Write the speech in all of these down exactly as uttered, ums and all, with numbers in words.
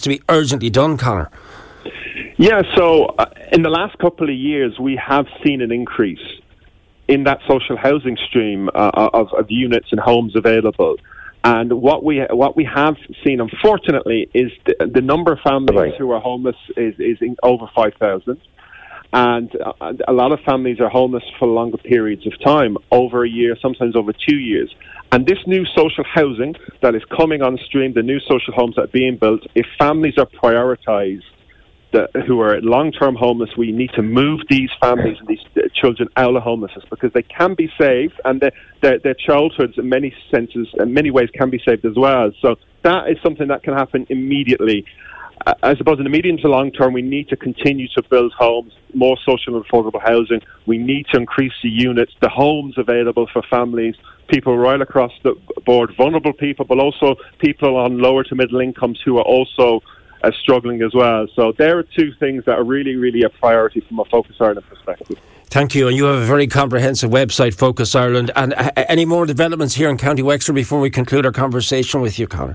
to be urgently done, Conor. Yeah, so uh, in the last couple of years, we have seen an increase in that social housing stream uh, of, of units and homes available. And what we what we have seen, unfortunately, is the, the number of families right. who are homeless is, is in over five thousand. And uh, a lot of families are homeless for longer periods of time, over a year, sometimes over two years. And this new social housing that is coming on stream, the new social homes that are being built, if families are prioritised, The, who are long-term homeless, we need to move these families and these uh, children out of homelessness because they can be saved, and their, their, their childhoods in many senses, in many ways, can be saved as well. So that is something that can happen immediately. Uh, I suppose in the medium to long term, we need to continue to build homes, more social and affordable housing. We need to increase the units, the homes available for families, people right across the board, vulnerable people, but also people on lower to middle incomes who are also Uh, struggling as well. So there are two things that are really, really a priority from a Focus Ireland perspective. Thank you. And you have a very comprehensive website, Focus Ireland. And uh, any more developments here in County Wexford before we conclude our conversation with you, Conor?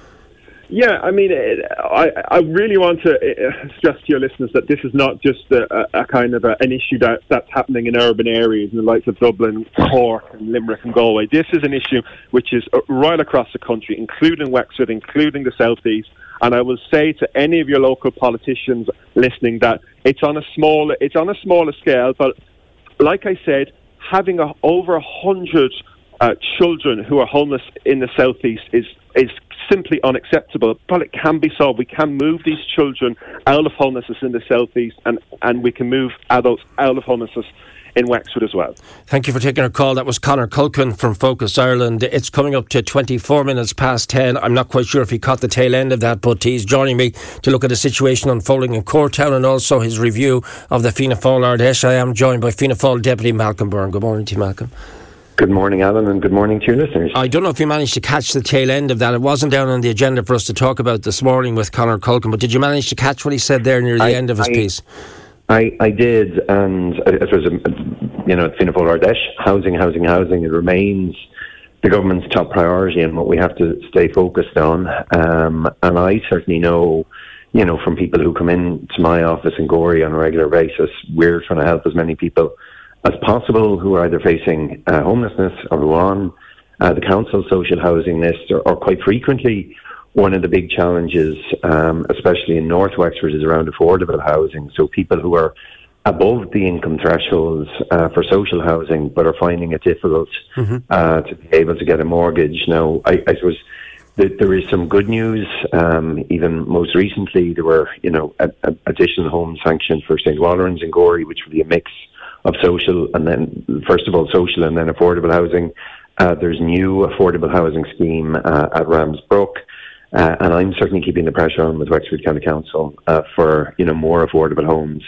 Yeah, I mean, it, I, I really want to uh, stress to your listeners that this is not just a, a, a kind of a, an issue that, that's happening in urban areas in the likes of Dublin, Cork and Limerick and Galway. This is an issue which is right across the country, including Wexford, including the South East. And I will say to any of your local politicians listening that it's on a small, it's on a smaller scale. But like I said, having a, over a hundred uh, children who are homeless in the South East is is simply unacceptable. But it can be solved. We can move these children out of homelessness in the South East, and and we can move adults out of homelessness in Wexford as well. Thank you for taking our call. That was Conor Culkin from Focus Ireland. It's coming up to twenty-four minutes past ten. I'm not quite sure if he caught the tail end of that, but he's joining me to look at the situation unfolding in Courtown and also his review of the Fianna Fáil Ardèche. I am joined by Fianna Fáil Deputy Malcolm Byrne. Good morning to you, Malcolm. Good morning, Alan, and good morning to your listeners. I don't know if you managed to catch the tail end of that. It wasn't down on the agenda for us to talk about this morning with Conor Culkin, but did you manage to catch what he said there near the I, end of his I, piece? I, I did, and it was, you know, Fianna Fáil Ardèche, housing, housing, housing. It remains the government's top priority and what we have to stay focused on. Um, and I certainly know, you know, from people who come in to my office in Gorey on a regular basis, we're trying to help as many people as possible who are either facing uh, homelessness or who are on uh, the council social housing list, or, or quite frequently one of the big challenges, um, especially in North Wexford, is around affordable housing. So people who are above the income thresholds uh, for social housing but are finding it difficult mm-hmm. uh, to be able to get a mortgage. Now, I, I suppose th- there is some good news. Um, even most recently, there were, you know, a, a additional homes sanctioned for Saint Wallerans and Gorey, which would be a mix of social and then, first of all, social and then affordable housing. Uh, there's new affordable housing scheme uh, at Ramsbrook. Uh, and I'm certainly keeping the pressure on with Wexford County Council uh, for, you know, more affordable homes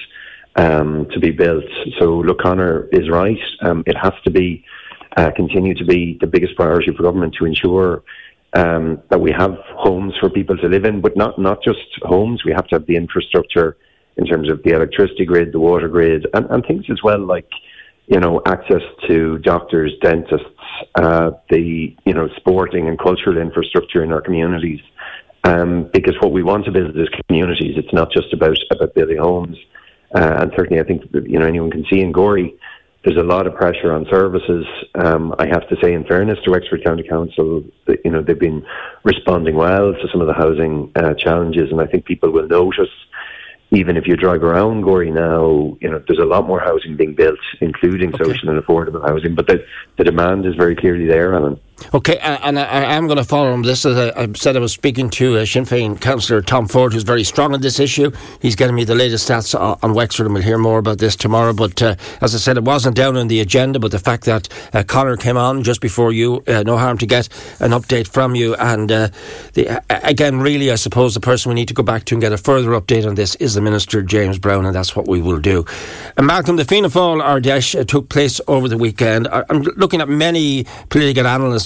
um, to be built. So, look, Conor is right. Um, it has to be, uh, continue to be the biggest priority for government to ensure um, that we have homes for people to live in, but not, not just homes. We have to have the infrastructure in terms of the electricity grid, the water grid, and, and things as well like, you know, access to doctors, dentists, uh, the, you know, sporting and cultural infrastructure in our communities. Um, because what we want to build is communities. It's not just about, about building homes. Uh, and certainly I think that, you know, anyone can see in Gorey, there's a lot of pressure on services. Um, I have to say, in fairness to Wexford County Council, that, you know, they've been responding well to some of the housing uh, challenges. And I think people will notice, even if you drive around Gorey now, you know, there's a lot more housing being built, including okay. social and affordable housing. But the, the demand is very clearly there, Alan. Okay, and I, I am going to follow on this. As I, I said, I was speaking to uh, Sinn Féin councillor Tom Ford, who's very strong on this issue. He's getting me the latest stats on, on Wexford, and we'll hear more about this tomorrow. But uh, as I said, it wasn't down on the agenda, but the fact that uh, Conor came on just before you, uh, no harm to get an update from you. And uh, the, uh, again, really, I suppose the person we need to go back to and get a further update on this is the Minister, James Browne, and that's what we will do. And Malcolm, the Fianna Fáil Ardèche uh, took place over the weekend. I, I'm looking at many political analysts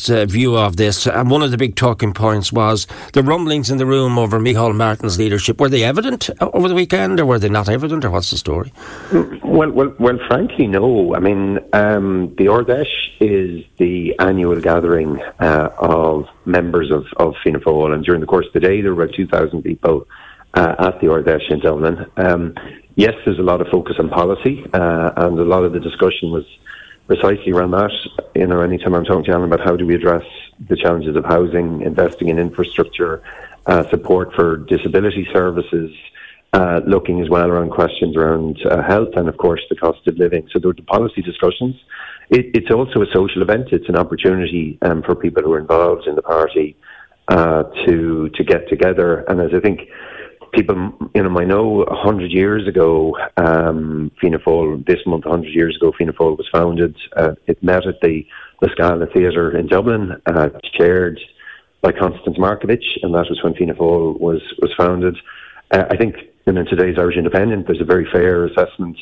party's uh, view of this, and one of the big talking points was the rumblings in the room over Micheál Martin's leadership. Were they evident over the weekend, or were they not evident, or what's the story? Well, well, well. Frankly, no. I mean, um, the Ard Fheis is the annual gathering uh, of members of, of Fianna Fáil, and during the course of the day, there were about two thousand people uh, at the Ard Fheis in Dublin. Um, yes, there's a lot of focus on policy, uh, and a lot of the discussion was precisely around that. You know, anytime I'm talking to Alan about how do we address the challenges of housing, investing in infrastructure, uh, support for disability services, uh, looking as well around questions around uh, health and, of course, the cost of living. So there were the policy discussions. It, it's also a social event. It's an opportunity um, for people who are involved in the party uh, to to get together. And as I think people, you know, might know, a hundred years ago, um, Fianna Fáil, this month, a hundred years ago, Fianna Fáil was founded. Uh, it met at the La Scala Theatre in Dublin, uh, chaired by Constance Markievicz, and that was when Fianna Fáil was, was founded. Uh, I think, you know, in today's Irish Independent, there's a very fair assessment,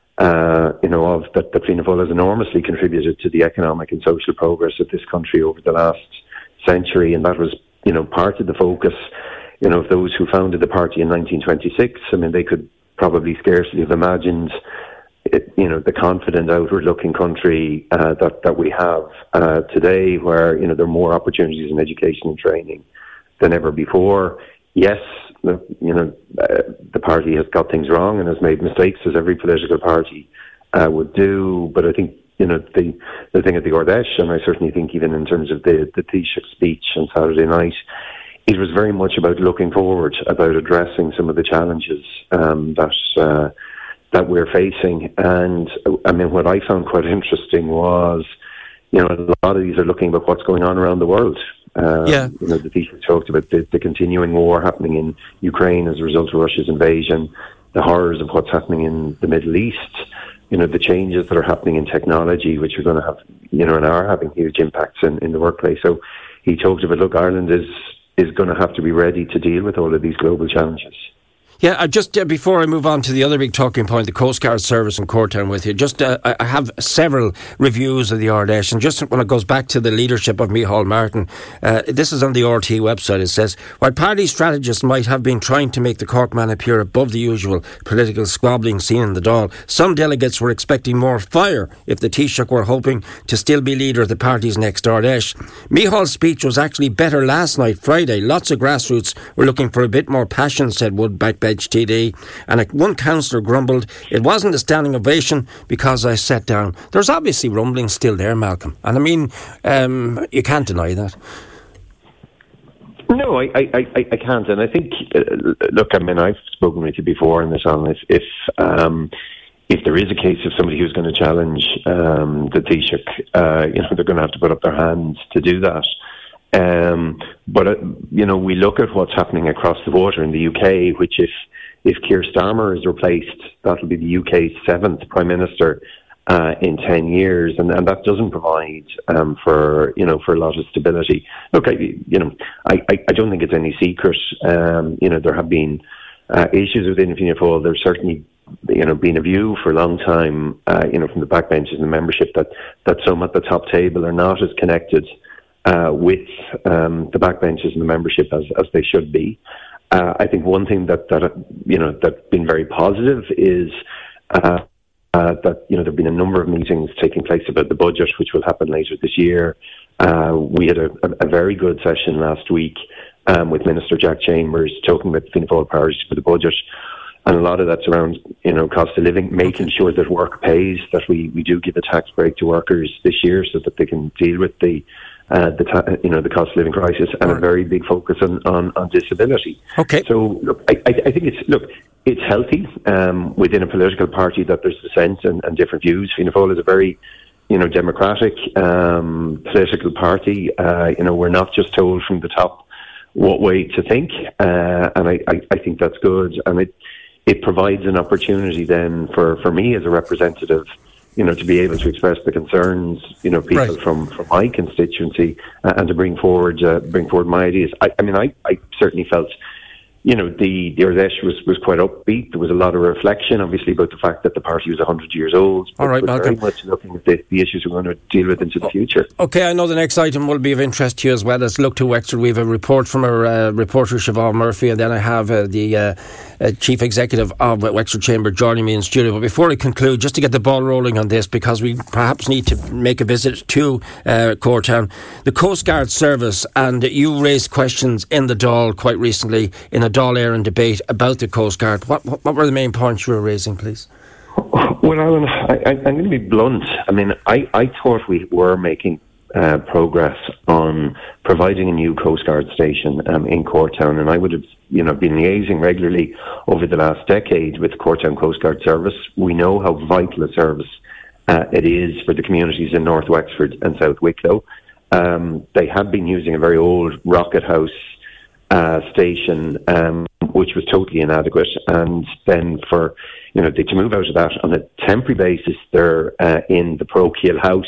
uh, you know, of that, that Fianna Fáil has enormously contributed to the economic and social progress of this country over the last century, and that was, you know, part of the focus. You know, of those who founded the party in nineteen twenty-six, I mean, they could probably scarcely have imagined, it, you know, the confident, outward-looking country uh, that that we have uh, today, where, you know, there are more opportunities in education and training than ever before. Yes, the, you know, uh, the party has got things wrong and has made mistakes, as every political party uh, would do. But I think, you know, the the thing at the Ard Fheis, and I certainly think even in terms of the the Taoiseach speech on Saturday night, it was very much about looking forward, about addressing some of the challenges um, that uh, that we're facing. And I mean, what I found quite interesting was, you know, a lot of these are looking at what's going on around the world. Um, yeah. You know, the Taoiseach talked about the, the continuing war happening in Ukraine as a result of Russia's invasion, the horrors of what's happening in the Middle East, you know, the changes that are happening in technology, which are going to have, you know, and are having huge impacts in, in the workplace. So he talked about, look, Ireland is is going to have to be ready to deal with all of these global challenges. Yeah, uh, just uh, before I move on to the other big talking point, the Coast Guard service in Courtown with you, just uh, I have several reviews of the Ard Fheis, and just when it goes back to the leadership of Micheál Martin, uh, this is on the R T website. It says, while party strategists might have been trying to make the Cork man appear above the usual political squabbling seen in the Dáil, some delegates were expecting more fire if the Taoiseach were hoping to still be leader of the party's next Ard Fheis. Micheál's speech was actually better last night, Friday. Lots of grassroots were looking for a bit more passion, said Wood Backbench T D, and one councillor grumbled, it wasn't a standing ovation because I sat down. There's obviously rumblings still there, Malcolm, and I mean, um, you can't deny that. No, I, I, I, I can't, and I think, uh, look, I mean, I've spoken with you before on this, on if if, um, if there is a case of somebody who's going to challenge um, the Taoiseach, uh, you know, they're going to have to put up their hands to do that. Um, but, uh, you know, we look at what's happening across the water in the U K, which if If Keir Starmer is replaced, that'll be the U K's seventh Prime Minister uh, in ten years, and, and that doesn't provide um, for you know for a lot of stability. Look, I, you know, I, I, I don't think it's any secret. Um, you know, there have been uh, issues within Fianna Fáil. There's certainly you know been a view for a long time, uh, you know, from the backbenches and the membership that that some at the top table are not as connected uh, with um, the backbenches and the membership as as they should be. Uh, I think one thing that, that you know that's been very positive is uh, uh, that you know there've been a number of meetings taking place about the budget, which will happen later this year. Uh, we had a, a very good session last week um, with Minister Jack Chambers talking about the Fianna Fáil priorities for the budget, and a lot of that's around you know cost of living, making sure that work pays, that we, we do give a tax break to workers this year so that they can deal with the. Uh, the ta- you know the cost of living crisis, and right. a very big focus on, on, on disability. Okay. So look, I, I think it's look it's healthy um, within a political party that there's dissent and, and different views. Fianna Fáil is a very you know democratic um, political party. Uh, you know we're not just told from the top what way to think, uh, and I, I, I think that's good, and it it provides an opportunity then for, for me as a representative. You know, to be able to express the concerns, you know, people right. from, from my constituency uh, and to bring forward uh, bring forward my ideas. I, I mean, I, I certainly felt, you know, the, the Ardesh was, was quite upbeat. There was a lot of reflection, obviously, about the fact that the party was one hundred years old. All right, Malcolm. Very much looking at the, the issues we're going to deal with into the future. Okay, I know the next item will be of interest to you as well. Let's look to Wexford. We have a report from our uh, reporter, Siobhan Murphy, and then I have uh, the uh, uh, Chief Executive of Wexford Chamber joining me in studio. But before I conclude, just to get the ball rolling on this, because we perhaps need to make a visit to uh, Courtown, the Coast Guard service, and you raised questions in the Dáil quite recently in a Dáil Éireann debate about the Coast Guard. What, what, what were the main points you were raising, please? Well, Alan, I, I, I'm going to be blunt. I mean, I, I thought we were making uh, progress on providing a new Coast Guard station um, in Courtown, and I would have, you know, been liaising regularly over the last decade with the Courtown Coast Guard service. We know how vital a service uh, it is for the communities in North Wexford and South Wicklow. Um, they have been using a very old rocket house uh, station, um, which was totally inadequate, and then for you know they, to move out of that on a temporary basis, they're uh, in the parochial house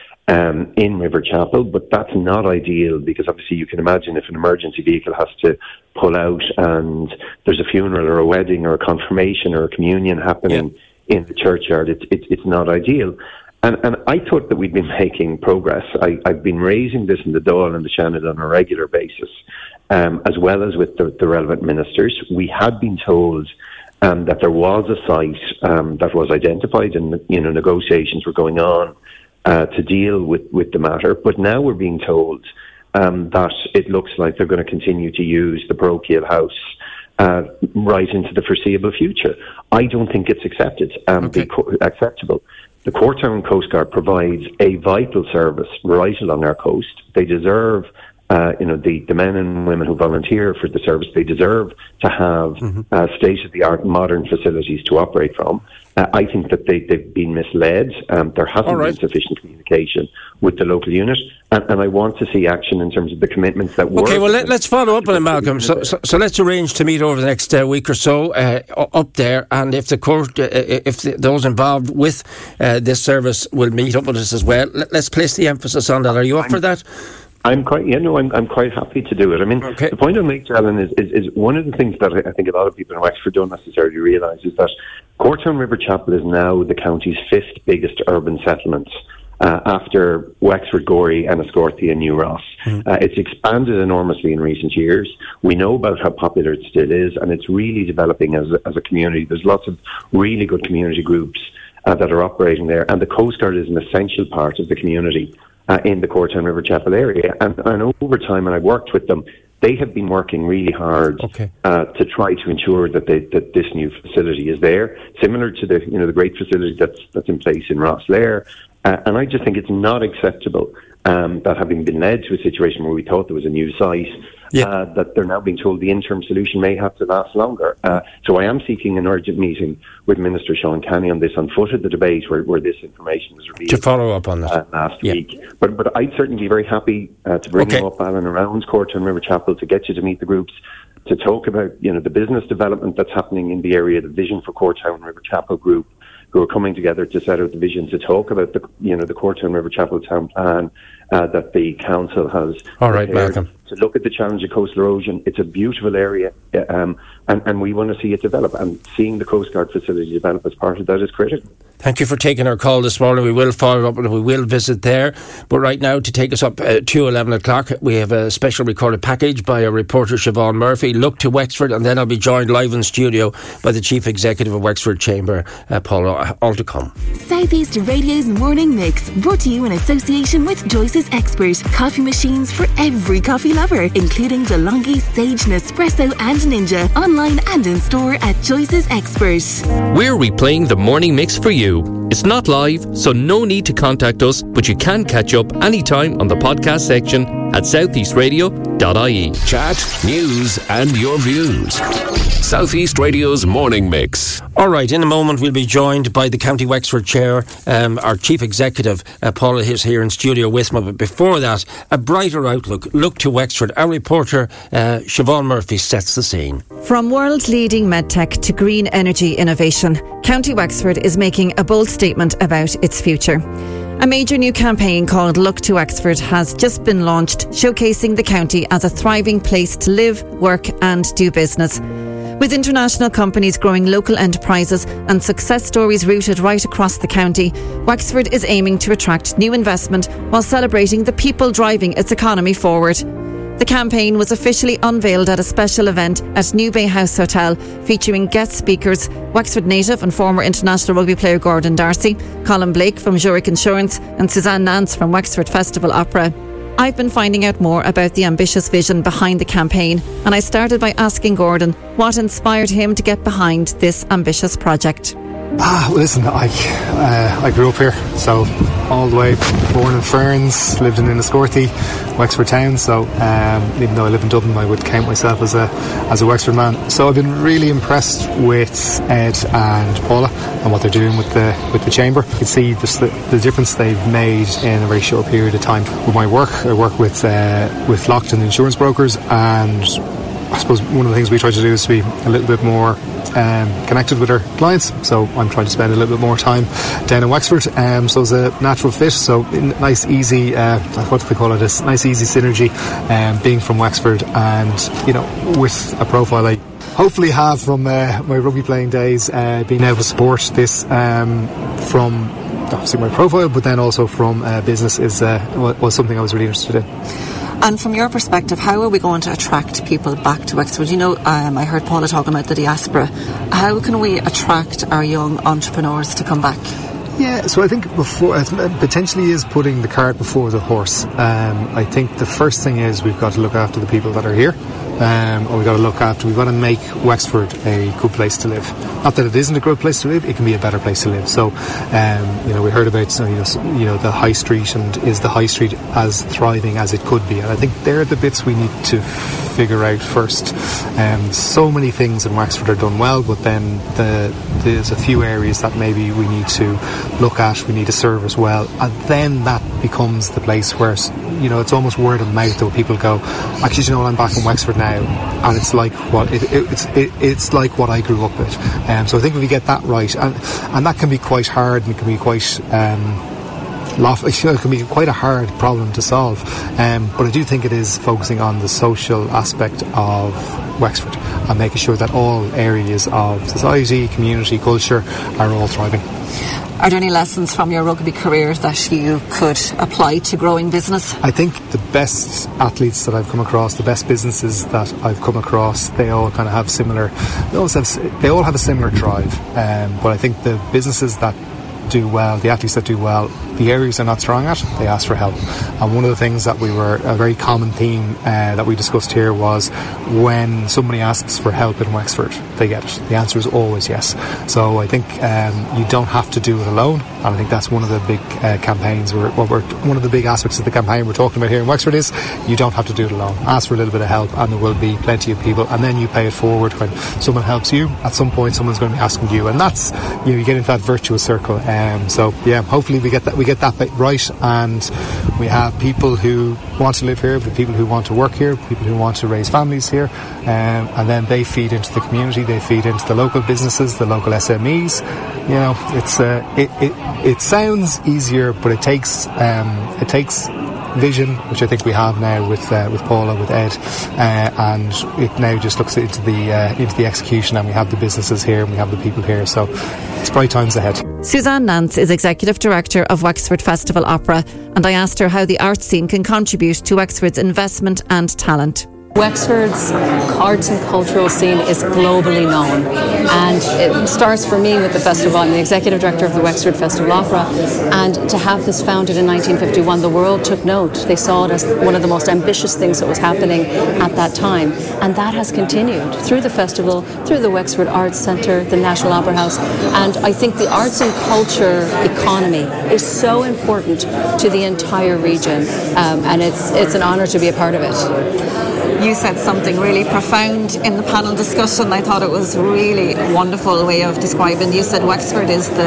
um, in River Chapel, but that's not ideal because obviously you can imagine if an emergency vehicle has to pull out and there's a funeral or a wedding or a confirmation or a communion happening yeah. in the churchyard, it's it's, it's not ideal. And, and I thought that we'd been making progress. I, I've been raising this in the Dáil and the Shannon on a regular basis, um, as well as with the, the relevant ministers. We had been told um, that there was a site um, that was identified, and you know negotiations were going on uh, to deal with, with the matter. But now we're being told um, that it looks like they're going to continue to use the parochial house uh, right into the foreseeable future. I don't think it's accepted. Um, okay. co- acceptable. The Courtown Coast Guard provides a vital service right along our coast. They deserve, uh, you know, the, the men and women who volunteer for the service, they deserve to have mm-hmm. uh, state-of-the-art modern facilities to operate from. Uh, I think that they, they've been misled. Um, there hasn't right. been sufficient communication with the local unit, and, and I want to see action in terms of the commitments that were... Okay, well, let, let's follow up on it, Malcolm. So, so, so let's arrange to meet over the next uh, week or so uh, up there, and if the court, uh, if the, those involved with uh, this service will meet up with us as well, let, let's place the emphasis on that. Are you up I'm, for that? I'm quite, you know, I'm, I'm quite happy to do it. I mean, okay. the point I'll make, Alan, is, is, is one of the things that I think a lot of people in Wexford don't necessarily realise is that Courtown River Chapel is now the county's fifth biggest urban settlement. Uh, after Wexford, Gorey, Enniscorthy and New Ross. Mm. Uh, it's expanded enormously in recent years. We know about how popular it still is, and it's really developing as a, as a community. There's lots of really good community groups uh, that are operating there, and the Coast Guard is an essential part of the community uh, in the Courtown River Chapel area. And, and over time, and I worked with them, they have been working really hard okay. uh, to try to ensure that they, that this new facility is there, similar to the you know the great facility that's that's in place in Rosslare. Uh, and I just think it's not acceptable um, that having been led to a situation where we thought there was a new site, yeah. uh, that they're now being told the interim solution may have to last longer. Uh, so I am seeking an urgent meeting with Minister Sean Canny on this, on foot of the debate where, where this information was revealed. To follow up on that. Uh, last yeah. week. But but I'd certainly be very happy uh, to bring okay. you up, Alan, around Courtown River Chapel to get you to meet the groups, to talk about you know the business development that's happening in the area, the vision for Courtown River Chapel group, who are coming together to set out the vision, to talk about the you know the Courtown River Chapel town plan uh, that the council has. All right, Malcolm. To look at the challenge of coastal erosion. It's a beautiful area, um, and, and we want to see it develop. And seeing the Coast Guard facility develop as part of that is critical. Thank you for taking our call this morning. We will follow up and we will visit there. But right now, to take us up uh, to eleven o'clock, we have a special recorded package by our reporter Siobhan Murphy. Look to Wexford, and then I'll be joined live in studio by the Chief Executive of Wexford Chamber, uh, Paul. All to come. South East Radio's Morning Mix, brought to you in association with Joyce's Expert. Coffee machines for every coffee lover, including DeLonghi, Sage, Nespresso and Ninja. Online and in store at Joyce's Expert. We're replaying the Morning Mix for you. It's not live, so no need to contact us, but you can catch up anytime on the podcast section at southeast radio dot I E. Chat, news and your views. South East Radio's Morning Mix. All right, in a moment we'll be joined by the County Wexford Chair, um, our Chief Executive, uh, Paula, is here in studio with me. But before that, a brighter outlook. Look to Wexford. Our reporter, uh, Siobhan Murphy, sets the scene. From world-leading medtech to green energy innovation, County Wexford is making a bold statement about its future. A major new campaign called Look to Wexford has just been launched, showcasing the county as a thriving place to live, work and do business. With international companies growing local enterprises and success stories rooted right across the county, Wexford is aiming to attract new investment while celebrating the people driving its economy forward. The campaign was officially unveiled at a special event at New Bay House Hotel, featuring guest speakers Wexford native and former international rugby player Gordon Darcy, Colin Blake from Zurich Insurance and Suzanne Nance from Wexford Festival Opera. I've been finding out more about the ambitious vision behind the campaign, and I started by asking Gordon what inspired him to get behind this ambitious project. Ah, well, listen, I uh, I grew up here, so all the way born in Ferns, lived in Enniscorthy, Wexford town. So um, even though I live in Dublin, I would count myself as a as a Wexford man. So I've been really impressed with Ed and Paula and what they're doing with the with the chamber. You can see the, the difference they've made in a very short period of time. With my work, I work with uh, with Lockton insurance brokers, and I suppose one of the things we try to do is to be a little bit more um, connected with our clients. So I'm trying to spend a little bit more time down in Wexford. Um, so it's a natural fit. So nice, easy, uh, what do they call it? This nice, easy synergy, um, being from Wexford, and you know, with a profile I hopefully have from uh, my rugby playing days, uh, being able to support this um, from obviously my profile, but then also from uh, business is uh, was something I was really interested in. And from your perspective, how are we going to attract people back to Wexford? You know, um, I heard Paula talking about the diaspora. How can we attract our young entrepreneurs to come back? Yeah, so I think before it potentially is putting the cart before the horse. Um, I think the first thing is we've got to look after the people that are here. Um, or we've got to look after, we've got to make Wexford a good place to live. Not that it isn't a good place to live, it can be a better place to live. So, um, you know, we heard about, you know, you know, the high street, and is the high street as thriving as it could be? And I think they're the bits we need to figure out first. Um, so many things in Wexford are done well, but then the, there's a few areas that maybe we need to look at, we need to serve as well. And then that becomes the place where, you know, it's almost word of mouth, though. People go, actually, you know what, I'm back in Wexford now, and it's like what it, it, it's it, it's like what I grew up with. Um, so I think if we get that right, and and that can be quite hard, and it can be quite um, lof- it can be quite a hard problem to solve. Um, but I do think it is focusing on the social aspect of Wexford and making sure that all areas of society, community, culture are all thriving. Are there any lessons from your rugby career that you could apply to growing business? I think the best athletes that I've come across, the best businesses that I've come across, they all kind of have similar, they all have, they all have a similar drive. Um, but I think the businesses that do well, the athletes that do well, the areas they're not strong at, they ask for help. And one of the things that we were, a very common theme uh, that we discussed here was when somebody asks for help in Wexford, they get it. The answer is always yes. So I think um, you don't have to do it alone, and I think that's one of the big uh, campaigns, we're, what we're, one of the big aspects of the campaign we're talking about here in Wexford is you don't have to do it alone. Ask for a little bit of help, and there will be plenty of people, and then you pay it forward. When someone helps you, at some point someone's going to be asking you, and that's, you know, you get into that virtuous circle. Um, so yeah, hopefully we get that we get that bit right, and we have people who want to live here, people who want to work here, people who want to raise families here, um, and then they feed into the community, they feed into the local businesses, the local S M Es. You know, it's uh, it, it it sounds easier, but it takes um, it takes vision, which I think we have now with uh, with Paula, with Ed, uh, and it now just looks into the uh, into the execution, and we have the businesses here and we have the people here, so it's bright times ahead. Suzanne Nance is Executive Director of Wexford Festival Opera, and I asked her how the arts scene can contribute to Wexford's investment and talent. Wexford's arts and cultural scene is globally known, and it starts for me with the festival. I'm the executive director of the Wexford Festival Opera, and to have this founded in nineteen fifty-one, the world took note. They saw it as one of the most ambitious things that was happening at that time, and that has continued through the festival, through the Wexford Arts Centre, the National Opera House, and I think the arts and culture economy is so important to the entire region, um, and it's it's an honour to be a part of it. You said something really profound in the panel discussion. I thought it was really a wonderful way of describing. You said Wexford is the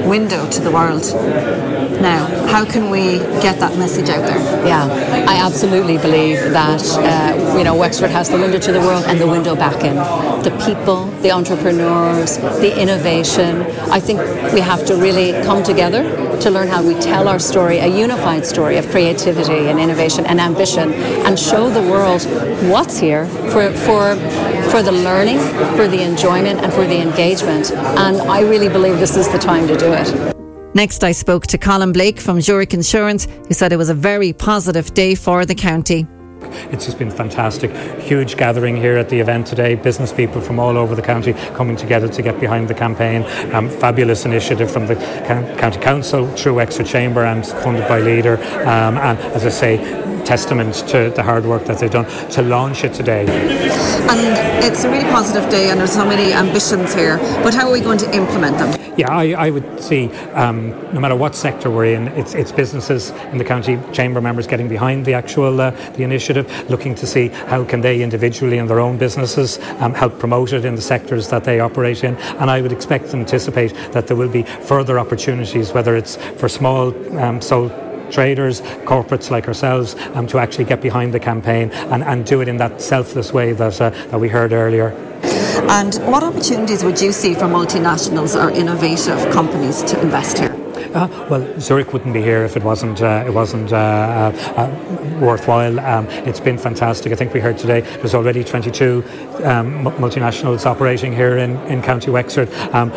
window to the world now. How can we get that message out there? Yeah, I absolutely believe that uh, you know Wexford has the window to the world and the window back in. The people, the entrepreneurs, the innovation. I think we have to really come together to learn how we tell our story, a unified story of creativity and innovation and ambition, and show the world what's here for for for the learning, for the enjoyment and for the engagement. And I really believe this is the time to do it. Next, I spoke to Colin Blake from Zurich Insurance, who said it was a very positive day for the county. It's just been fantastic. Huge gathering here at the event today. Business people from all over the county coming together to get behind the campaign. Um, fabulous initiative from the County Council through Wexford Chamber and funded by Leader. Um, and as I say, testament to the hard work that they've done to launch it today. And it's a really positive day and there's so many ambitions here, but how are we going to implement them? Yeah, I, I would see um, no matter what sector we're in, it's, it's businesses in the county chamber members getting behind the actual uh, the initiative, looking to see how can they individually in their own businesses um, help promote it in the sectors that they operate in. And I would expect and anticipate that there will be further opportunities, whether it's for small um, sole traders, corporates like ourselves, um, to actually get behind the campaign and, and do it in that selfless way that, uh, that we heard earlier. And what opportunities would you see for multinationals or innovative companies to invest here? Uh, well, Zurich wouldn't be here if it wasn't uh, it wasn't uh, uh, uh, worthwhile. Um, it's been fantastic. I think we heard today there's already twenty-two um, multinationals operating here in, in County Wexford. Um,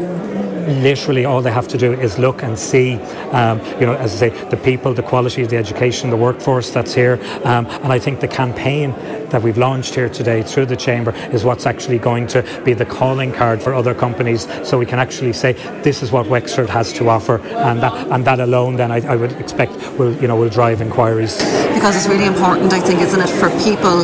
Literally all they have to do is look and see, um, you know, as I say, the people, the quality, the education, the workforce that's here. Um, and I think the campaign that we've launched here today through the Chamber is what's actually going to be the calling card for other companies, so we can actually say this is what Wexford has to offer, and that, and that alone then I, I would expect will, you know, will drive inquiries. Because it's really important, I think, isn't it, for people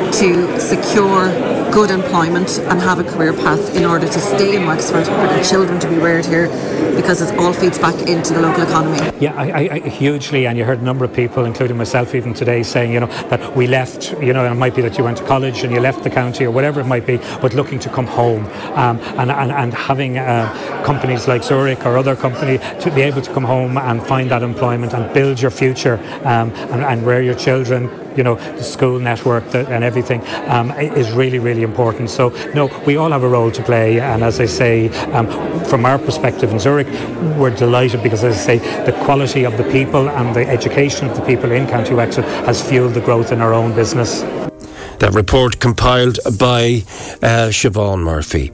to secure good employment and have a career path in order to stay in Wexford, for their children to be reared here, because it all feeds back into the local economy. Yeah, I, I, hugely, and you heard a number of people, including myself even today, saying, you know, that we left, you know, and it might be that you went to college and you left the county or whatever it might be, but looking to come home, um, and, and, and having uh, companies like Zurich or other company to be able to come home and find that employment and build your future, um, and, and rear your children, you know, the school network and everything um, is really, really important. So, no, we all have a role to play, and as I say, um, from our perspective in Zurich, we're delighted because, as I say, the quality of the people and the education of the people in County Wexford has fueled the growth in our own business. That report compiled by uh, Siobhan Murphy.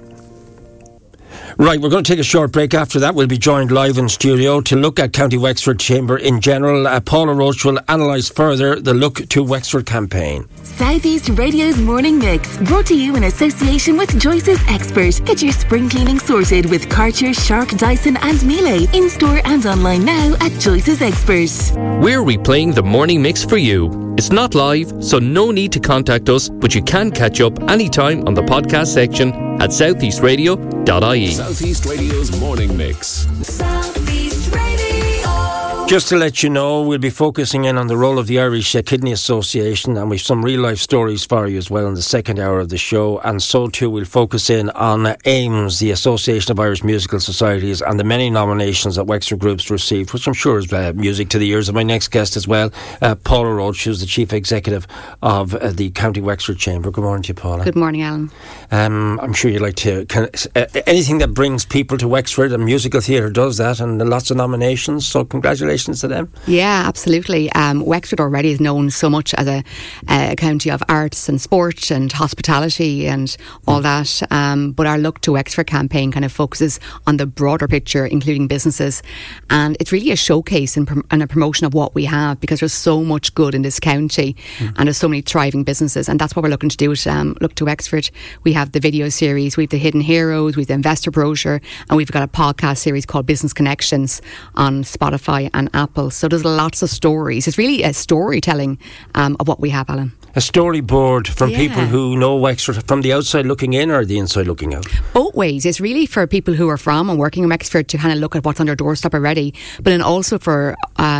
Right, we're going to take a short break. After that, we'll be joined live in studio to look at County Wexford Chamber in general. Uh, Paula Roach will analyse further the Look to Wexford campaign. South East Radio's Morning Mix, brought to you in association with Joyce's Expert. Get your spring cleaning sorted with Karcher, Shark, Dyson and Miele. In store and online now at Joyce's Expert. We're replaying the Morning Mix for you. It's not live, so no need to contact us, but you can catch up anytime on the podcast section at southeast radio dot I E. Southeast Radio's Morning Mix. Southeast Radio. Just to let you know, we'll be focusing in on the role of the Irish uh, Kidney Association, and we've some real life stories for you as well in the second hour of the show. And so too we'll focus in on uh, AIMS, the Association of Irish Musical Societies, and the many nominations that Wexford Groups received, which I'm sure is uh, music to the ears of my next guest as well, uh, Paula Roach, who's the Chief Executive of uh, the County Wexford Chamber. Good morning to you, Paula. Good morning, Alan. Um, I'm sure you'd like to... Can, uh, anything that brings people to Wexford, and musical theatre does that, and lots of nominations, so congratulations to them. Yeah, absolutely. Um, Wexford already is known so much as a, a county of arts and sport and hospitality and all that. Um, but our Look to Wexford campaign kind of focuses on the broader picture, including businesses. And it's really a showcase and, prom- and a promotion of what we have, because there's so much good in this county mm. and there's so many thriving businesses. And that's what we're looking to do at um, Look to Wexford. We have the video series, we have the Hidden Heroes, we have the investor brochure, and we've got a podcast series called Business Connections on Spotify and Apple. So there's lots of stories. It's really a storytelling um, of what we have, Alan. A storyboard from yeah. people who know Wexford from the outside looking in or the inside looking out? Both ways. It's really for people who are from and working in Wexford to kind of look at what's on their doorstep already, but then also for um,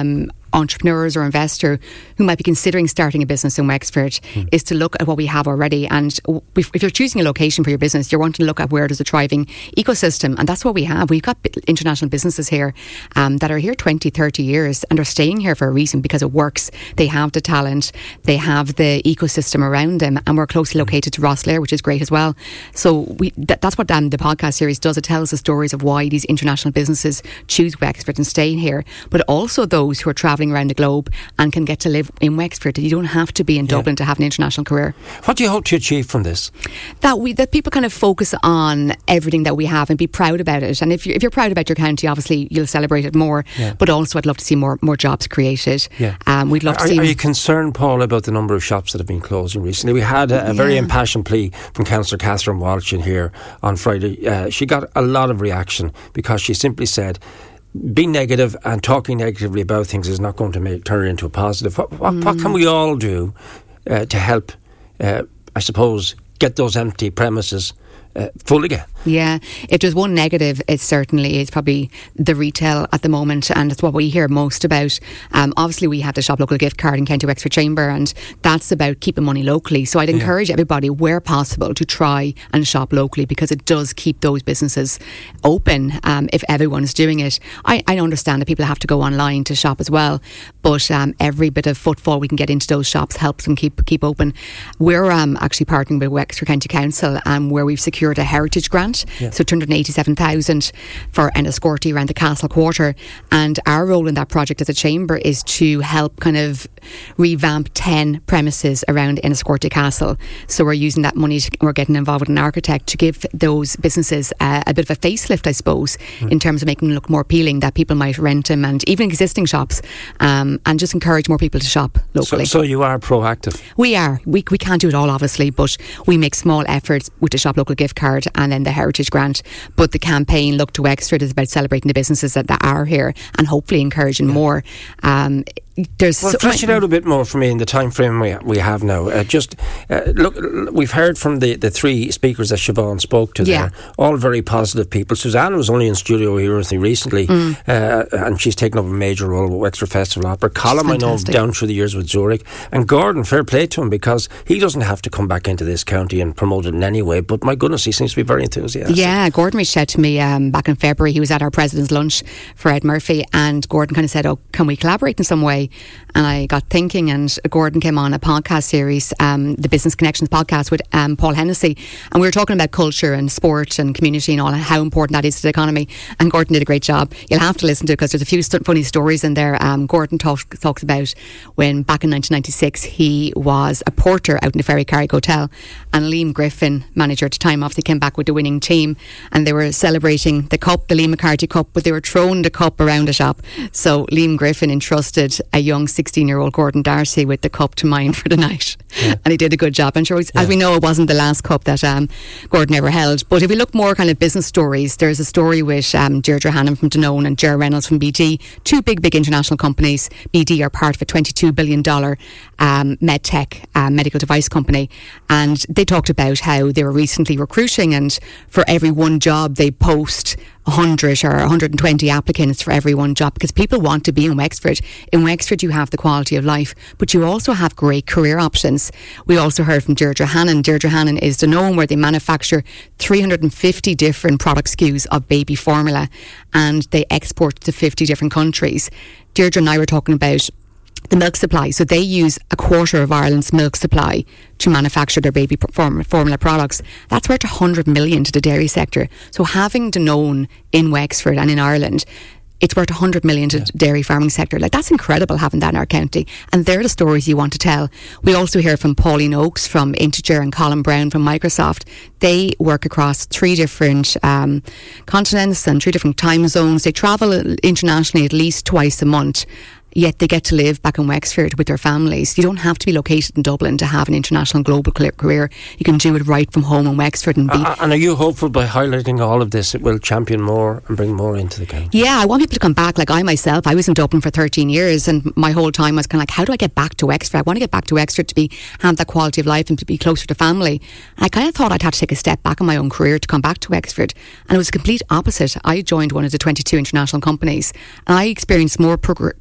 entrepreneurs or investor who might be considering starting a business in Wexford mm. is to look at what we have already. And if you're choosing a location for your business, you're wanting to look at where there's a thriving ecosystem. And that's what we have. We've got international businesses here um, that are here twenty, thirty years and are staying here for a reason, because it works. They have the talent, they have the ecosystem around them, and we're closely located to Rosslare, which is great as well. So we, that, that's what um, the podcast series does. It tells the stories of why these international businesses choose Wexford and stay here, but also those who are travelling around the globe and can get to live in Wexford. You don't have to be in yeah. Dublin to have an international career. What do you hope to achieve from this? That we that people kind of focus on everything that we have and be proud about it. And if you're, if you're proud about your county, obviously you'll celebrate it more. Yeah. But also I'd love to see more more jobs created. Yeah. Um, we'd love are, to see. Are you concerned, Paul, about the number of shops that have been closing recently? We had a, a very yeah. impassioned plea from Councillor Catherine Walsh in here on Friday. Uh, she got a lot of reaction because she simply said, being negative and talking negatively about things is not going to make turn it into a positive. What, what, mm. what can we all do uh, to help, uh, I suppose, get those empty premises uh, full again? Yeah, if there's one negative, it certainly is probably the retail at the moment, and it's what we hear most about. Um, obviously, we have the Shop Local gift card in County Wexford Chamber, and that's about keeping money locally. So I'd encourage yeah. everybody, where possible, to try and shop locally, because it does keep those businesses open um, if everyone's doing it. I, I understand that people have to go online to shop as well, but um, every bit of footfall we can get into those shops helps them keep keep open. We're um, actually partnering with Wexford County Council, um, where we've secured a heritage grant. Yeah. So two hundred eighty-seven thousand for Enniscorthy around the Castle Quarter, and our role in that project as a chamber is to help kind of revamp ten premises around Enniscorthy Castle. So we're using that money to, we're getting involved with an architect to give those businesses uh, a bit of a facelift, I suppose, mm. in terms of making them look more appealing, that people might rent them, and even existing shops, um, and just encourage more people to shop locally. So, so you are proactive? We are. We, we can't do it all, obviously, but we make small efforts with the Shop Local gift card and then the Heritage Grant. But the campaign Look to Wexford is about celebrating the businesses that, that are here and hopefully encouraging yeah. more. Um, There's well, so flesh it out a bit more for me in the time frame we we have now. Uh, just uh, look, we've heard from the, the three speakers that Siobhan spoke to yeah. there, all very positive people. Susanna was only in studio here with me recently, mm. uh, and she's taken up a major role with Wexford Festival Opera. Colm, I know, down through the years with Zurich, and Gordon, fair play to him, because he doesn't have to come back into this county and promote it in any way. But my goodness, he seems to be very enthusiastic. Yeah, Gordon reached out to me um, back in February. He was at our president's lunch for Ed Murphy, and Gordon kind of said, "Oh, can we collaborate in some way?" And I got thinking, and Gordon came on a podcast series, um, the Business Connections podcast with um, Paul Hennessy, and we were talking about culture and sport and community and all, and how important that is to the economy. And Gordon did a great job. You'll have to listen to it because there's a few st- funny stories in there. Um, Gordon talks, talks about when back in nineteen ninety-six he was a porter out in the Ferry Carrick Hotel, and Liam Griffin, manager at the time, obviously came back with the winning team, and they were celebrating the cup, the Liam McCarthy Cup, but they were throwing the cup around the shop. So Liam Griffin entrusted a young sixteen-year-old Gordon Darcy with the cup to mind for the night, yeah. and he did a good job. And sure, yeah. as we know, it wasn't the last cup that um, Gordon ever held. But if we look more kind of business stories, there's a story with um, Deirdre Hannon from Danone and Ger Reynolds from B D, two big, big international companies. B D are part of a twenty-two billion dollars um, medtech uh, medical device company, and they talked about how they were recently recruiting, and for every one job they post one hundred or one hundred twenty applicants for every one job, because people want to be in Wexford. In Wexford you have the quality of life, but you also have great career options. We also heard from Deirdre Hannon. Deirdre Hannon is Danone, where they manufacture three hundred fifty different product S K Us of baby formula, and they export to fifty different countries. Deirdre and I were talking about the milk supply. So they use a quarter of Ireland's milk supply to manufacture their baby form- formula products. That's worth one hundred million to the dairy sector. So having Danone in Wexford and in Ireland, it's worth one hundred million to yeah. the dairy farming sector. Like, that's incredible having that in our county. And they're the stories you want to tell. We also hear from Pauline Oakes from Integer and Colin Brown from Microsoft. They work across three different um, continents and three different time zones. They travel internationally at least twice a month, yet they get to live back in Wexford with their families. You don't have to be located in Dublin to have an international global career. You can do it right from home in Wexford. And be uh, and are you hopeful by highlighting all of this it will champion more and bring more into the county? Yeah, I want people to come back. Like I myself, I was in Dublin for thirteen years, and my whole time was kind of like, how do I get back to Wexford? I want to get back to Wexford to be have that quality of life and to be closer to family. And I kind of thought I'd have to take a step back in my own career to come back to Wexford, and it was the complete opposite. I joined one of the twenty-two international companies, and I experienced more pro- career progression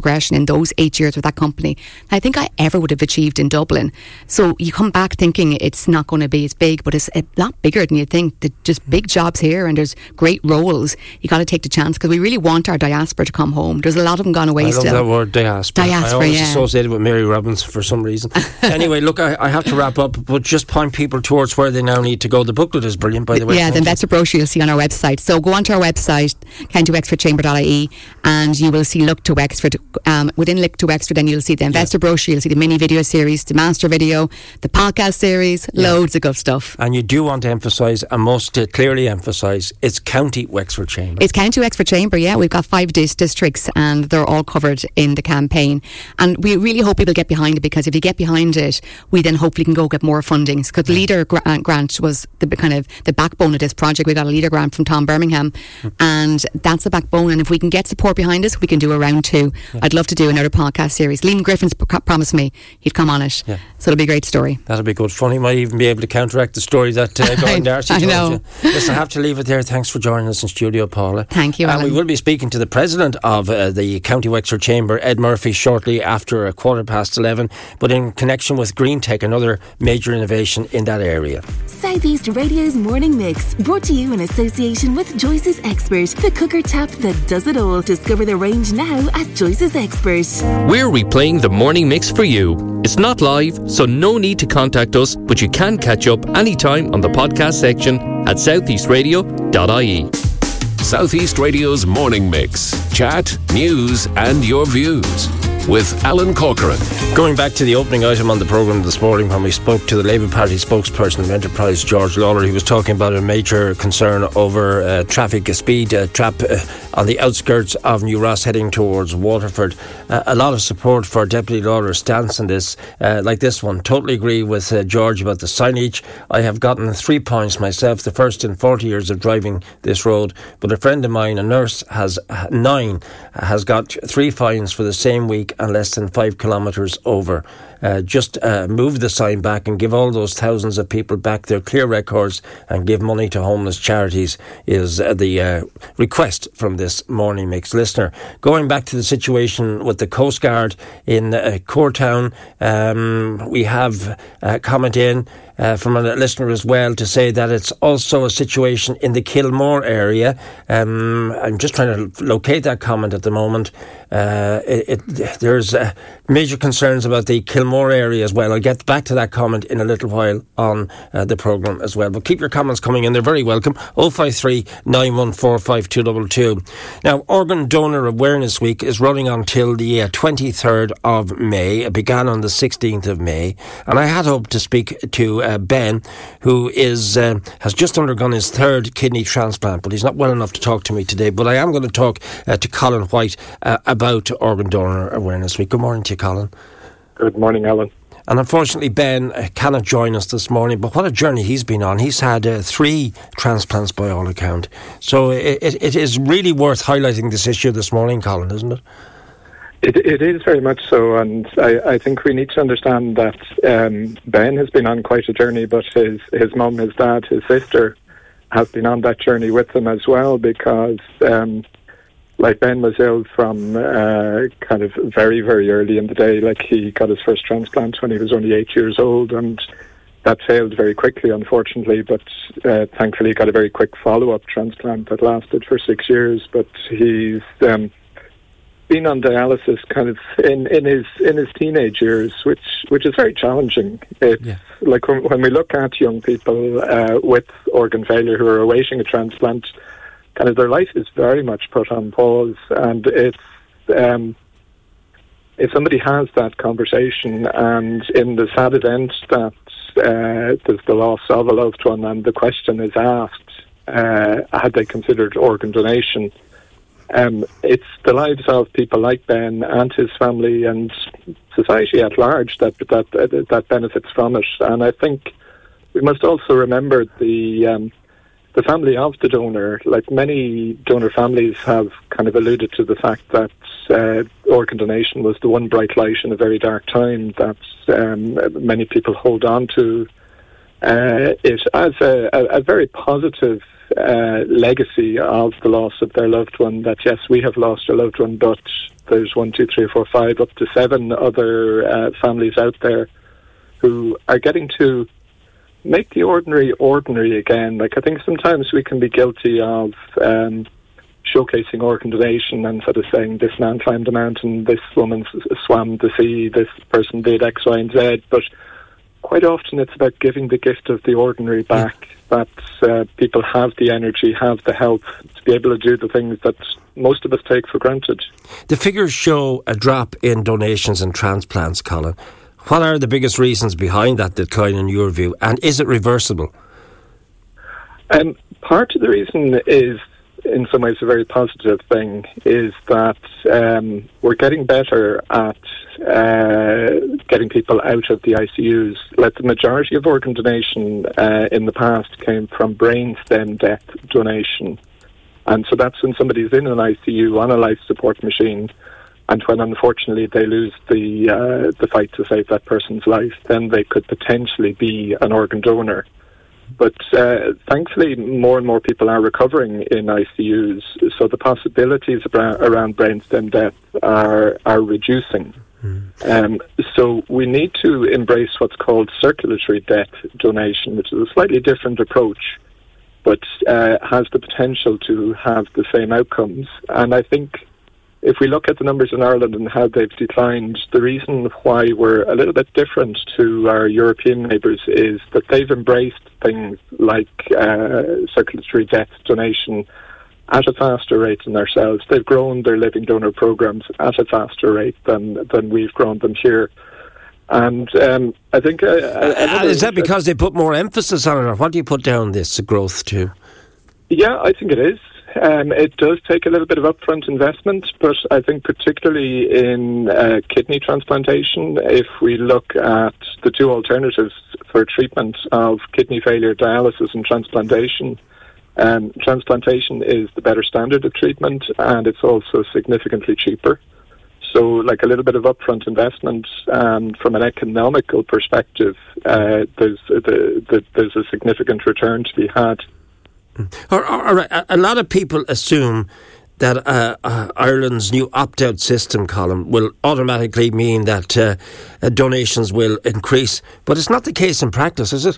progression in those eight years with that company than I think I ever would have achieved in Dublin. So you come back thinking it's not going to be as big, but it's a lot bigger than you think. There's just big jobs here and there's great roles. You got to take the chance because we really want our diaspora to come home. There's a lot of them gone away I still. love that word, diaspora. Diaspora, I always yeah. associate it with Mary Robbins for some reason. Anyway, look, I, I have to wrap up, but just point people towards where they now need to go. The booklet is brilliant, by the way. Yeah, the investor brochure you'll see on our website. So go onto our website, county wexford chamber dot I E, and you will see Look to Wexford. Um, within Look to Wexford, then you'll see the investor yeah. brochure, you'll see the mini video series, the master video, the podcast series, yeah. loads of good stuff. And you do want to emphasise, and most uh, clearly emphasise, it's County Wexford Chamber. It's County Wexford Chamber, yeah. We've got five dis- districts and they're all covered in the campaign. And we really hope people get behind it, because if you get behind it, we then hopefully can go get more funding. Because the Leader gra- grant was the kind of the backbone of this project. We got a Leader grant from Tom Birmingham, mm. and that's the backbone. And if we can get support behind us, we can do a round two. Yeah. I'd love to do another podcast series. Liam Griffin's p- promised me he'd come on it. Yeah. So it'll be a great story. That'll be good fun. He might even be able to counteract the story that uh, Gordon Darcy told I know. you. Listen, I have to leave it there. Thanks for joining us in studio, Paula. Thank you, And Alan. we will be speaking to the president of uh, the County Wexford Chamber, Ed Murphy, shortly after a quarter past eleven, but in connection with Green Tech, another major innovation in that area. Southeast Radio's Morning Mix, brought to you in association with Joyce's Expert, the cooker tap that does it all. Discover the range now at Joyce's Expert. We're replaying the morning mix for you. It's not live, so no need to contact us, but you can catch up anytime on the podcast section at southeast radio dot I E. Southeast Radio's Morning Mix. Chat, news and your views. With Alan Corcoran. Going back to the opening item on the programme this morning, when we spoke to the Labour Party spokesperson of Enterprise, George Lawler, he was talking about a major concern over uh, traffic speed uh, trap uh, on the outskirts of New Ross heading towards Waterford. Uh, a lot of support for Deputy Lawler's stance on this, uh, like this one. Totally agree with uh, George about the signage. I have gotten three points myself, the first in forty years of driving this road, but a friend of mine, a nurse, has nine, has got three fines for the same week and less than five kilometres over. Uh, just uh, move the sign back and give all those thousands of people back their clear records and give money to homeless charities is uh, the uh, request from this Morning Mix listener. Going back to the situation with the Coast Guard in uh, Courtown, um, we have a comment in Uh, from a listener as well to say that it's also a situation in the Kilmore area. Um, I'm just trying to locate that comment at the moment. Uh, it, it, there's uh, major concerns about the Kilmore area as well. I'll get back to that comment in a little while on uh, the programme as well. But keep your comments coming in. They're very welcome. oh five three, nine one four, five two two two. Now, Organ Donor Awareness Week is running until the uh, twenty-third of May. It began on the sixteenth of May. And I had hoped to speak to uh, Ben, who is uh, has just undergone his third kidney transplant, but he's not well enough to talk to me today. But I am going to talk uh, to Colin White uh, about Organ Donor Awareness Week. Good morning to you, Colin. Good morning, Alan. And unfortunately, Ben uh, cannot join us this morning, but what a journey he's been on. He's had uh, three transplants by all account. So it, it, it is really worth highlighting this issue this morning, Colin, isn't it? It, it is very much so, and I, I think we need to understand that um, Ben has been on quite a journey, but his, his mum, his dad, his sister have been on that journey with him as well, because um, like Ben was ill from uh, kind of very, very early in the day. Like, he got his first transplant when he was only eight years old, and that failed very quickly, unfortunately, but uh, thankfully he got a very quick follow-up transplant that lasted for six years, but he's... Um, been on dialysis kind of in, in his in his teenage years, which which is very challenging. It's yeah. like when, when we look at young people uh, with organ failure who are awaiting a transplant, kind of their life is very much put on pause. And it's um, if somebody has that conversation, and in the sad event that uh, there's the loss of a loved one, and the question is asked, uh, had they considered organ donation? Um, it's the lives of people like Ben and his family and society at large that that uh, that benefits from it. And I think we must also remember the um, the family of the donor. Like, many donor families have kind of alluded to the fact that uh, organ donation was the one bright light in a very dark time that um, many people hold on to uh, it as a, a, a very positive uh, legacy of the loss of their loved one, that yes, we have lost a loved one, but there's one, two, three, four, five, up to seven other uh, families out there who are getting to make the ordinary ordinary again. Like, I think sometimes we can be guilty of um, showcasing organ donation and sort of saying this man climbed a mountain, this woman swam the sea, this person did X, Y, and Z. But quite often it's about giving the gift of the ordinary back, yeah. that uh, people have the energy, have the health to be able to do the things that most of us take for granted. The figures show a drop in donations and transplants, Colin. What are the biggest reasons behind that decline in your view, and is it reversible? Um, part of the reason is, in some ways, a very positive thing, is that um, we're getting better at uh, getting people out of the I C Us. Like, the majority of organ donation uh, in the past came from brain stem death donation. And so that's when somebody's in an I C U on a life support machine, and when unfortunately they lose the uh, the fight to save that person's life, then they could potentially be an organ donor. But uh, thankfully, more and more people are recovering in I C Us, so the possibilities around, around brainstem death are are reducing. Mm. Um, so we need to embrace what's called circulatory death donation, which is a slightly different approach, but uh, has the potential to have the same outcomes. And I think if we look at the numbers in Ireland and how they've declined, the reason why we're a little bit different to our European neighbours is that they've embraced things like uh, circulatory death donation at a faster rate than ourselves. They've grown their living donor programmes at a faster rate than, than we've grown them here. And um, I think... Uh, uh, is that because they put more emphasis on it, or what do you put down this growth to? Yeah, I think it is. Um, it does take a little bit of upfront investment, but I think particularly in uh, kidney transplantation, if we look at the two alternatives for treatment of kidney failure, dialysis and transplantation, um, transplantation is the better standard of treatment, and it's also significantly cheaper. So, like, a little bit of upfront investment, and from an economical perspective, uh, there's, the, the, there's a significant return to be had. All right. A lot of people assume that uh, uh, Ireland's new opt-out system, Colin, will automatically mean that uh, uh, donations will increase, but it's not the case in practice, is it?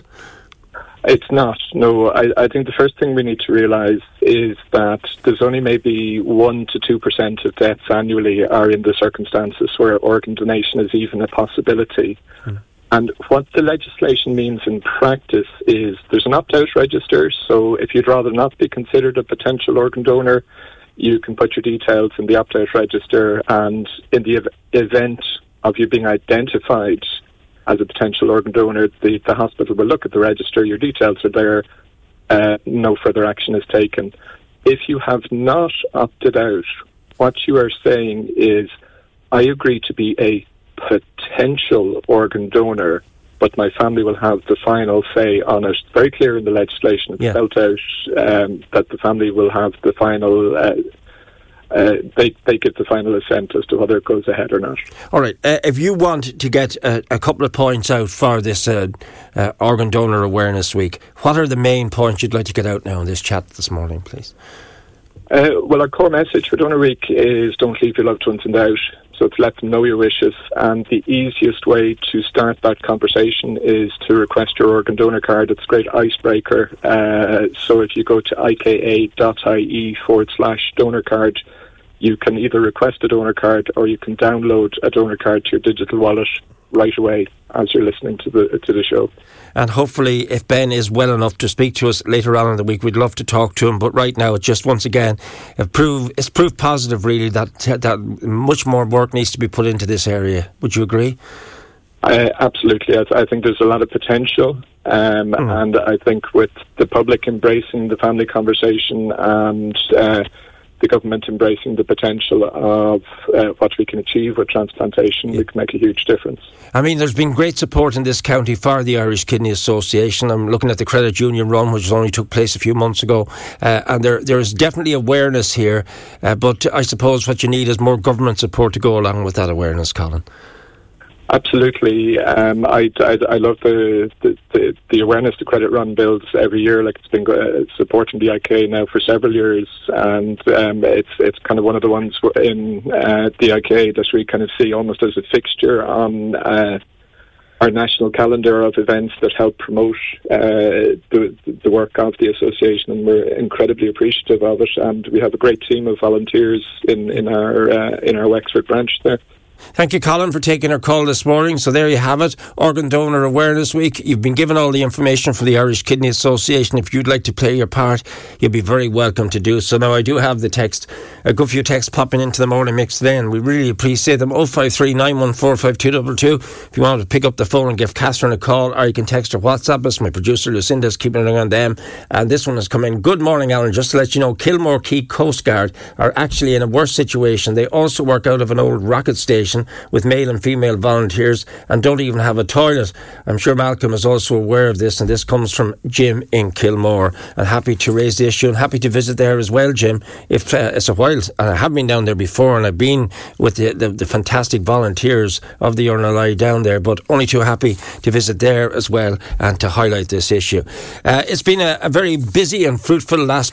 It's not, no. I, I think the first thing we need to realise is that there's only maybe one to two percent of deaths annually are in the circumstances where organ donation is even a possibility. Hmm. And what the legislation means in practice is there's an opt-out register, so if you'd rather not be considered a potential organ donor, you can put your details in the opt-out register, and in the ev- event of you being identified as a potential organ donor, the, the hospital will look at the register, your details are there, uh, no further action is taken. If you have not opted out, what you are saying is, I agree to be a potential organ donor, but my family will have the final say on it. Very clear in the legislation. It's yeah. spelled out um, that the family will have the final uh, uh, they, they give the final assent as to whether it goes ahead or not. All right. Uh, if you want to get a, a couple of points out for this uh, uh, Organ Donor Awareness Week, what are the main points you'd like to get out now in this chat this morning, please? Uh, well, our core message for Donor Week is don't leave your loved ones in doubt. So to let them know your wishes, and the easiest way to start that conversation is to request your organ donor card. It's a great icebreaker. Uh, so if you go to ika.ie forward slash donor card, you can either request a donor card or you can download a donor card to your digital wallet right away as you're listening to the to the show. And hopefully, if Ben is well enough to speak to us later on in the week, we'd love to talk to him. But right now, it's just once again, it prove, it's proof positive, really, that that much more work needs to be put into this area. Would you agree? Uh, absolutely. I, th- I think there's a lot of potential. Um, mm. And I think with the public embracing the family conversation and uh, the government embracing the potential of uh, what we can achieve with transplantation, yeah. we can make a huge difference. I mean, there's been great support in this county for the Irish Kidney Association. I'm looking at the Credit Union Run, which only took place a few months ago, uh, and there there is definitely awareness here, uh, but I suppose what you need is more government support to go along with that awareness, Colin. Absolutely. Um, I, I, I love the, the, the, the awareness the credit run builds every year. Like, it's been uh, supporting the I K now for several years, and um, it's it's kind of one of the ones in uh, the I K that we kind of see almost as a fixture on uh, our national calendar of events that help promote uh, the, the work of the association, and we're incredibly appreciative of it. And we have a great team of volunteers in, in our uh, in our Wexford branch there. Thank you, Colin, for taking our call this morning. So there you have it, Organ Donor Awareness Week. You've been given all the information from the Irish Kidney Association. If you'd like to play your part, you'll be very welcome to do so. Now, I do have the text, a good few texts popping into the morning mix today, and we really appreciate them. oh five three, nine one four, five two two two. If you want to pick up the phone and give Catherine a call, or you can text or WhatsApp us. My producer Lucinda is keeping an eye on them. And this one has come in. Good morning, Alan. Just to let you know, Kilmore Quay Coast Guard are actually in a worse situation. They also work out of an old rocket station with male and female volunteers and don't even have a toilet. I'm sure Malcolm is also aware of this, and this comes from Jim in Kilmore. And happy to raise the issue and happy to visit there as well, Jim. If uh, it's a while, and I have been down there before, and I've been with the, the, the fantastic volunteers of the Urn Alai down there, but only too happy to visit there as well and to highlight this issue. Uh, it's been a, a very busy and fruitful last